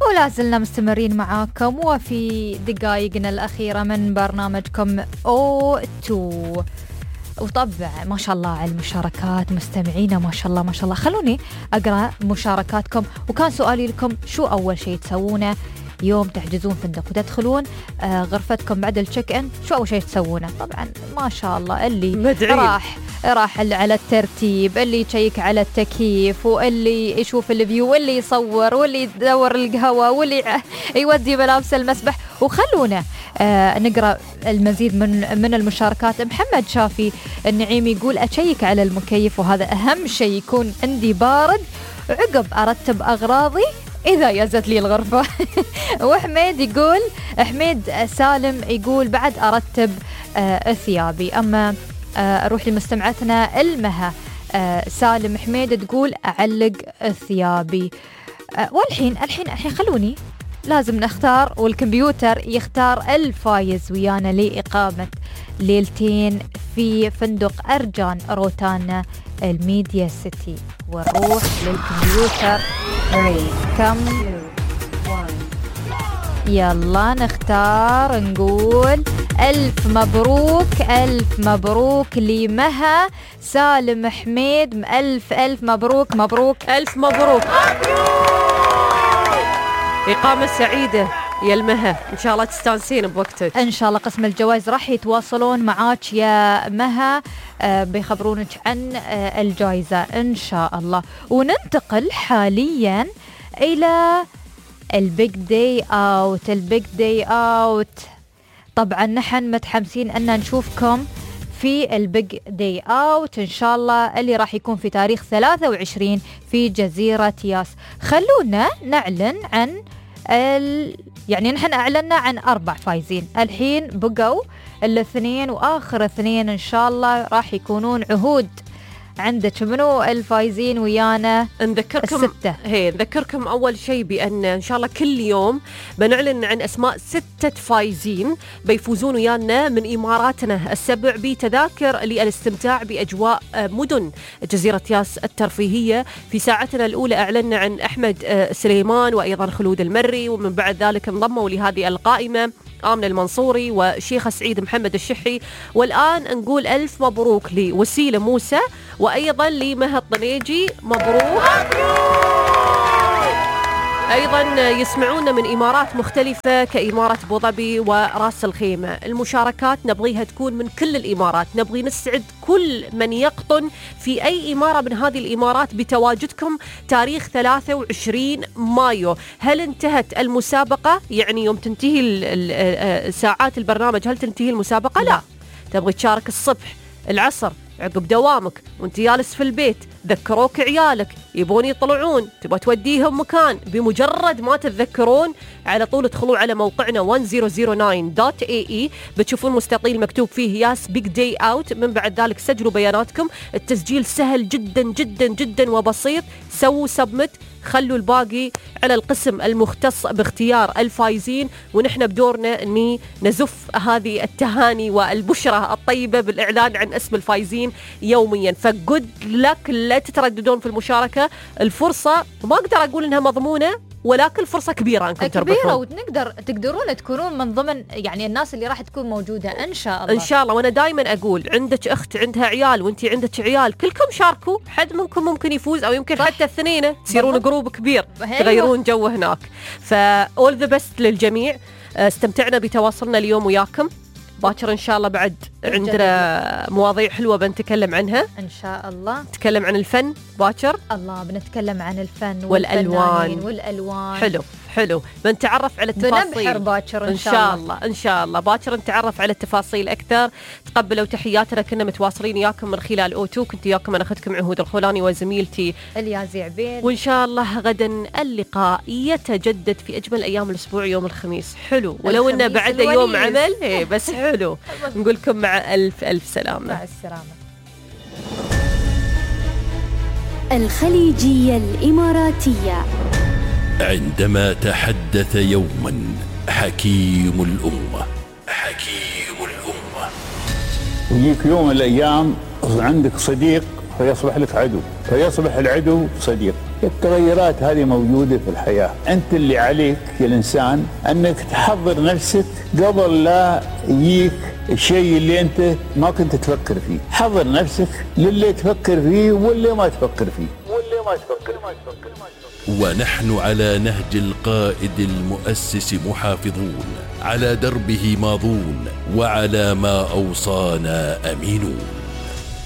ولا زلنا مستمرين معاكم وفي دقائقنا الأخيرة من برنامجكم O2. وطبعا ما شاء الله على المشاركات مستمعينا، ما شاء الله ما شاء الله. خلوني أقرأ مشاركاتكم. وكان سؤالي لكم شو أول شيء تسوونه يوم تحجزون فندق وتدخلون غرفتكم بعد التشيك إن؟ شو أول شيء تسوونه؟ طبعا ما شاء الله اللي راح على الترتيب، اللي يشيك على التكييف، واللي يشوف الفيو، واللي يصور، واللي يدور القهوة، واللي يودي ملابس المسبح. وخلونا نقرأ المزيد من المشاركات. محمد شافي النعيم يقول أشيك على المكيف، وهذا أهم شيء يكون عندي بارد، عقب أرتب أغراضي إذا يزت لي الغرفة. حميد سالم يقول بعد أرتب ثيابي. أما أروح لمستمعتنا المها سالم حميد تقول أعلق ثيابي. والحين خلوني لازم نختار، والكمبيوتر يختار الفايز ويانا لإقامة ليلتين في فندق أرجان روتانا الميديا سيتي. ونروح للكمبيوتر. كم يلا نختار، نقول ألف مبروك لمها سالم حميد. ألف مبروك. ألف مبروك، إقامة سعيدة يا المها، إن شاء الله تستانسين بوقتك. إن شاء الله قسم الجوائز راح يتواصلون معاك يا مها، بيخبرونك عن الجائزة إن شاء الله. وننتقل حاليا إلى البيج داي أوت. طبعا نحن متحمسين أن نشوفكم في البيج داي أوت إن شاء الله، اللي راح يكون في تاريخ 23 في جزيرة ياس. خلونا نعلن عن يعني نحن أعلنا عن 4 فايزين، الحين بقوا الاثنين، وآخر 2 إن شاء الله راح يكونون عهود. عندك منو الفايزين ويانا؟ نذكركم أول شيء بأن إن شاء الله كل يوم بنعلن عن أسماء 6 فايزين بيفوزون ويانا من إماراتنا السبع بتذاكر للاستمتاع بأجواء مدن جزيرة ياس الترفيهية. في ساعتنا الأولى أعلنا عن أحمد سليمان وأيضا خلود المري، ومن بعد ذلك انضموا لهذه القائمة آمنة المنصوري وشيخ سعيد محمد الشحي. والآن نقول ألف مبروك لوسيلة موسى وأيضا لمها الطنيجي، مبروك. أيضا يسمعونا من إمارات مختلفة كإمارة أبوظبي وراس الخيمة. المشاركات نبغيها تكون من كل الإمارات، نبغي نسعد كل من يقطن في أي إمارة من هذه الإمارات بتواجدكم تاريخ 23 مايو. هل انتهت المسابقة؟ يعني يوم تنتهي ساعات البرنامج هل تنتهي المسابقة؟ لا، تبغي تشارك الصبح، العصر، عقب دوامك، وانت جالس في البيت، ذكروك عيالك يبون يطلعون، تبغى توديهم مكان، بمجرد ما تتذكرون على طول ادخلوا على موقعنا 1009.ae، بتشوفون مستطيل مكتوب فيه ياس بيج داي اوت. من بعد ذلك سجلوا بياناتكم، التسجيل سهل جدا جدا جدا وبسيط. سووا سبمت، خلوا الباقي على القسم المختص باختيار الفايزين، ونحن بدورنا اني نزف هذه التهاني والبشرة الطيبة بالإعلان عن اسم الفايزين يوميا. فجود لك، لا تترددون في المشاركة. الفرصة ما أقدر أقول إنها مضمونة، ولكن فرصة كبيرة أنكم تربحون، تقدرون تكونون من ضمن يعني الناس اللي راح تكون موجودة إن شاء الله. إن شاء الله. وأنا دائما أقول عندك أخت عندها عيال وأنتي عندك عيال، كلكم شاركوا، حد منكم ممكن يفوز، أو يمكن حتى الثنين تصيرون جروب كبير تغيرون جو هناك. فأول ذا بست للجميع. استمتعنا بتواصلنا اليوم وياكم. باكر إن شاء الله بعد عندنا مواضيع حلوة بنتكلم عنها إن شاء الله. نتكلم عن الفن باكر، الله بنتكلم عن الفن والألوان. حلو بنتعرف على التفاصيل، بنبحر باكر إن شاء الله باكر نتعرف على التفاصيل أكثر. تقبلوا تحياتنا، كنا متواصلين وياكم من خلال أوتو، كنت وياكم أنا أخذكم عهود الخولاني وزميلتي اليازي عبيد. وإن شاء الله غدا اللقاء يتجدد في أجمل أيام الأسبوع يوم الخميس. حلو، ولو إنه بعد يوم عمل بس حلو. نقولكم مع ألف سلامة. مع السلامة. الخليجية الإماراتية. عندما تحدث يوما حكيم الأمة يجيك يوم من الأيام عندك صديق فيصبح لك عدو، فيصبح العدو صديق. التغيرات هذه موجودة في الحياة. أنت اللي عليك يا الإنسان أنك تحضر نفسك قبل لا يجيك الشيء اللي أنت ما كنت تفكر فيه. حضر نفسك للي تفكر فيه واللي ما تفكر فيه. ونحن على نهج القائد المؤسس محافظون، على دربه ماضون، وعلى ما أوصانا أمينون.